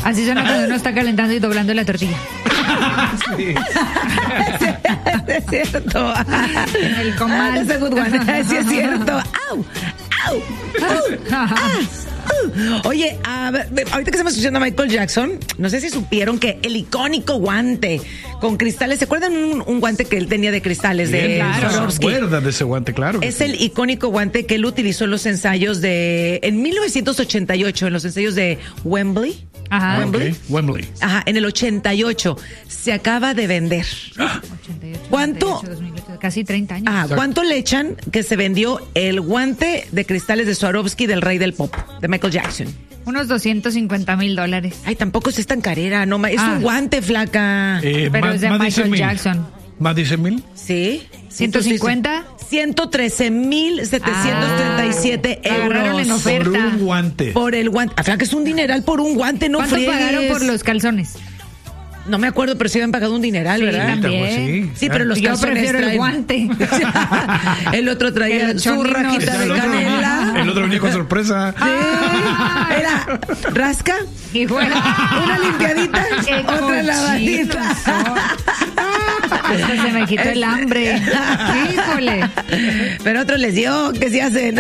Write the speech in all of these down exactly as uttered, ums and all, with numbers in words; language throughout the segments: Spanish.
Así suena cuando uno está calentando y doblando la tortilla. Sí. Es cierto. El comal. Ah, that's a good one. Sí, es cierto. ¡Au! ¡Au! ¡Au! ¡Ah! Uh, oye, a ver, ahorita que estamos escuchando a Michael Jackson, no sé si supieron que el icónico guante con cristales, ¿se acuerdan un, un guante que él tenía de cristales? Bien, de claro. ¿Se Swarovski? acuerdan de ese guante? Claro. Es el icónico guante que él utilizó en los ensayos de, en mil novecientos ochenta y ocho, en los ensayos de Wembley. Ajá. Wembley. Ok, Wembley. Ajá, en el ochenta y ocho se acaba de vender. ochenta y ocho, ¿Cuánto? noventa y ocho, dos mil ocho, casi treinta años. Ah, ¿cuánto le echan que se vendió el guante de cristales de Swarovski del rey del pop, de Michael Jackson? Unos doscientos cincuenta mil dólares. Ay, tampoco es tan carera, no, ma- es Ah. un guante, flaca. Eh, Pero más- es de más Michael cien mil. Jackson. ¿Más de cien mil? ¿Sí? ¿ciento cincuenta? ciento trece mil setecientos treinta y siete Ah, agarraron en euros. oferta. Por un guante. Por el guante. Ah, flaca, es un dineral por un guante, no ¿Cuánto friegues. pagaron por los calzones? No me acuerdo, pero sí habían pagado un dineral, Sí, ¿verdad? también. Pues sí. Sí, pero los Yo calzones prefiero el traen- guante. El otro traía El su chonino. rajita de El otro, canela. el otro venía con sorpresa. Ah. Era rasca, Y bueno, una limpiadita, Qué otra cochinos lavadita. hasta se me quitó el hambre. Híjole. Pero otros les dio, que se hacen.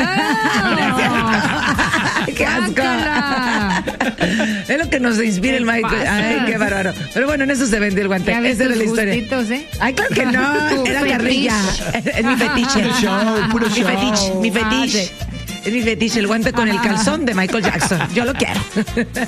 Ah. ¡Qué asco! Guácala. Es lo que nos inspira el ¿Qué Michael. pasa? Ay, qué bárbaro. Pero bueno, en eso se vende el guante. Ya ves Esa era tus la historia. gustitos, ¿eh? Ay, claro que no. Tu Era fetiche. carrilla. Es mi fetiche. Puro show, puro Mi show. fetiche, mi fetiche. Ah, Es mi fetiche, el guante con el calzón de Michael Jackson. Yo lo quiero.